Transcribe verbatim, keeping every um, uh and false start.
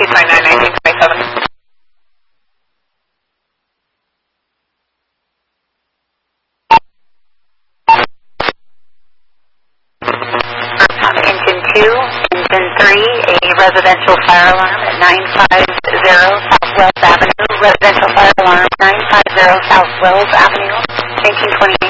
twenty-nine, nineteen twenty-seven. Engine two, engine three, a residential fire alarm at nine fifty South Wells Avenue. Residential fire alarm, nine fifty South Wells Avenue, nineteen twenty-eight.